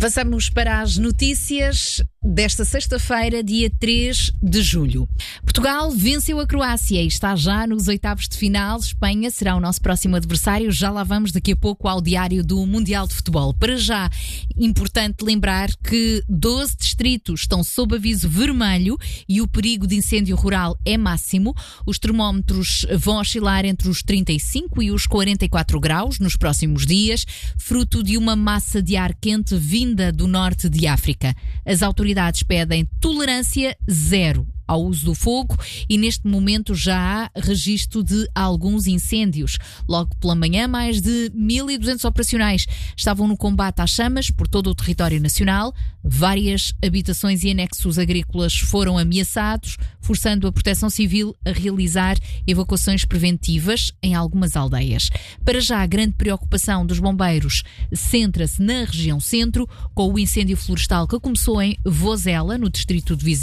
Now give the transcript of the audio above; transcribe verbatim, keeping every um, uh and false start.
Avançamos para as notícias desta sexta-feira, dia três de julho. Portugal venceu a Croácia e está já nos oitavos de final. Espanha será o nosso próximo adversário. Já lá vamos daqui a pouco ao diário do Mundial de Futebol. Para já, importante lembrar que doze distritos estão sob aviso vermelho e o perigo de incêndio rural é máximo. Os termómetros vão oscilar entre os trinta e cinco e os quarenta e quatro graus nos próximos dias, fruto de uma massa de ar quente vinda do norte de África. As autoridades pedem tolerância zero ao uso do fogo e neste momento já há registro de alguns incêndios. Logo pela manhã, mais de mil e duzentos operacionais estavam no combate às chamas por todo o território nacional. Várias habitações e anexos agrícolas foram ameaçados, forçando a Proteção Civil a realizar evacuações preventivas em algumas aldeias. Para já, a grande preocupação dos bombeiros centra-se na região centro, com o incêndio florestal que começou em Vozela, no distrito de Viseu.